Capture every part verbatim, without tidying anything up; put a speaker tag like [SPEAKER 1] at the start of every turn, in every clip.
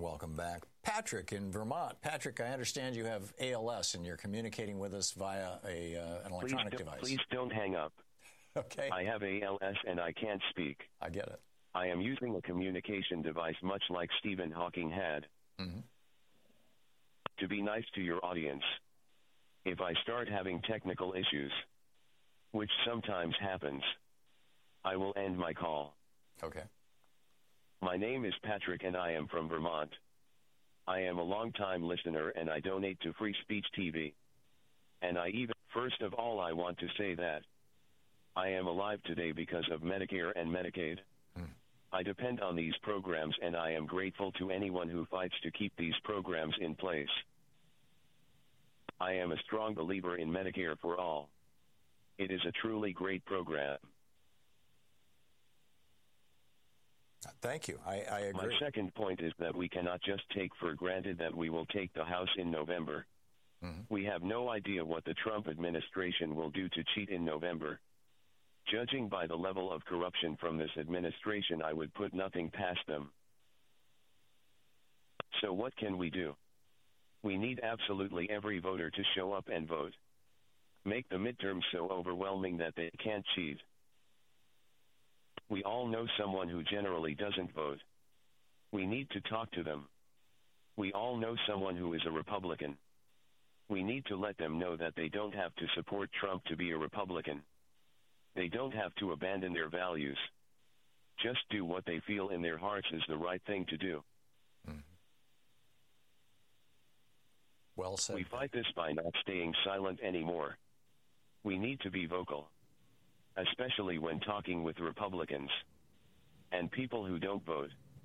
[SPEAKER 1] And welcome back. Patrick in Vermont. Patrick, I understand you have A L S and you're communicating with us via a, uh, an electronic
[SPEAKER 2] please
[SPEAKER 1] device.
[SPEAKER 2] Please don't hang up.
[SPEAKER 1] Okay.
[SPEAKER 2] I have A L S and I can't speak.
[SPEAKER 1] I get it.
[SPEAKER 2] I am using a communication device much like Stephen Hawking had.
[SPEAKER 1] Mm-hmm.
[SPEAKER 2] To be nice to your audience, if I start having technical issues, which sometimes happens, I will end my call.
[SPEAKER 1] Okay.
[SPEAKER 2] My name is Patrick and I am from Vermont. I am a long-time listener and I donate to Free Speech T V. And I even, first of all, I want to say that I am alive today because of Medicare and Medicaid.
[SPEAKER 1] Hmm.
[SPEAKER 2] I depend on these programs and I am grateful to anyone who fights to keep these programs in place. I am a strong believer in Medicare for All. It is a truly great program.
[SPEAKER 1] Thank you. I, I agree.
[SPEAKER 2] My second point is that we cannot just take for granted that we will take the House in November.
[SPEAKER 1] Mm-hmm.
[SPEAKER 2] We have no idea what the Trump administration will do to cheat in November. Judging by the level of corruption from this administration, I would put nothing past them. So what can we do? We need absolutely every voter to show up and vote. Make the midterms so overwhelming that they can't cheat. We all know someone who generally doesn't vote. We need to talk to them. We all know someone who is a Republican. We need to let them know that they don't have to support Trump to be a Republican. They don't have to abandon their values. Just do what they feel in their hearts is the right thing to do.
[SPEAKER 1] Mm-hmm. Well said.
[SPEAKER 2] We fight this by not staying silent anymore. We need to be vocal, especially when talking with Republicans and people who don't vote.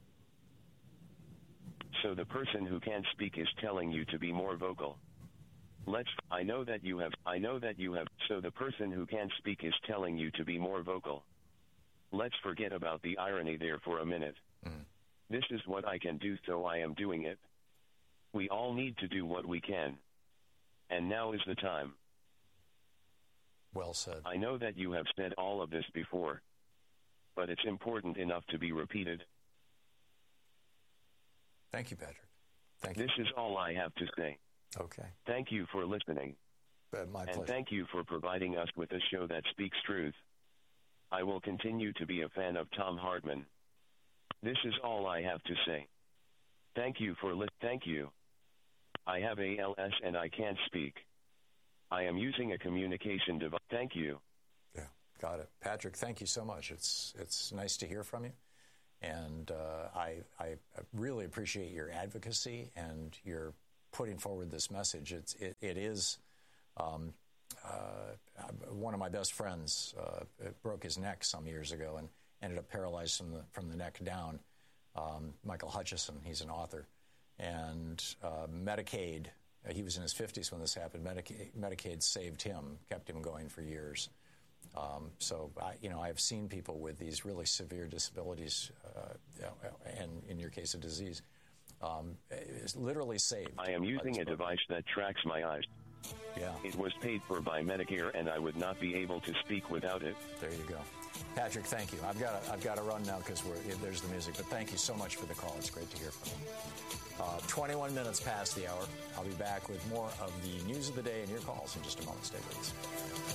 [SPEAKER 2] So the person who can't speak is telling you to be more vocal. Let's, I know that you have, I know that you have, so the person who can't speak is telling you to be more vocal. Let's forget about the irony there for a minute.
[SPEAKER 1] Mm.
[SPEAKER 2] This is what I can do, so I am doing it. We all need to do what we can. And now is the time.
[SPEAKER 1] Well said.
[SPEAKER 2] I know that you have said all of this before, but it's important enough to be repeated.
[SPEAKER 1] Thank you, Patrick. Thank you.
[SPEAKER 2] This is all I have to say.
[SPEAKER 1] Okay.
[SPEAKER 2] Thank you for listening.
[SPEAKER 1] Uh, my
[SPEAKER 2] and
[SPEAKER 1] pleasure.
[SPEAKER 2] Thank you for providing us with a show that speaks truth. I will continue to be a fan of Thom Hartmann. This is all I have to say. Thank you for listening. Thank you. I have A L S and I can't speak. I am using a communication device. Thank you.
[SPEAKER 1] Yeah, got it. Patrick, thank you so much. It's it's nice to hear from you. And uh, I, I really appreciate your advocacy and your putting forward this message. It's, it, it is um, uh, one of my best friends uh, broke his neck some years ago and ended up paralyzed from the, from the neck down. Um, Michael Hutchison, he's an author. And uh, Medicaid, uh, he was in his fifties when this happened. Medicaid, Medicaid saved him, kept him going for years. Um, so, I, you know, I've seen people with these really severe disabilities, uh, and in your case, a disease, um, is literally saved.
[SPEAKER 2] I am using a device that tracks my eyes.
[SPEAKER 1] Yeah.
[SPEAKER 2] It was paid for by Medicare, and I would not be able to speak without it.
[SPEAKER 1] There you go. Patrick, thank you. I've got to, I've got to run now because we're there's the music, but thank you so much for the call. It's great to hear from you. Uh, twenty-one minutes past the hour. I'll be back with more of the news of the day and your calls in just a moment. Stay with us.